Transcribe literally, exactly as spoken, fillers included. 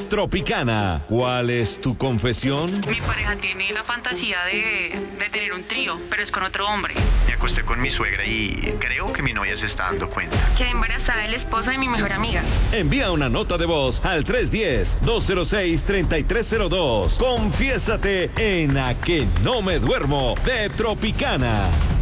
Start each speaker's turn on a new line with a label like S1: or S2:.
S1: Tropicana. ¿Cuál es tu confesión?
S2: Mi pareja tiene la fantasía de, de tener un trío, pero es con otro hombre.
S3: Me acosté con mi suegra y creo que mi novia se está dando cuenta.
S2: Quedé embarazada del esposo de mi mejor amiga.
S1: Envía una nota de voz al tres uno cero, dos cero seis, tres tres cero dos. Confiésate en A que no me duermo de Tropicana.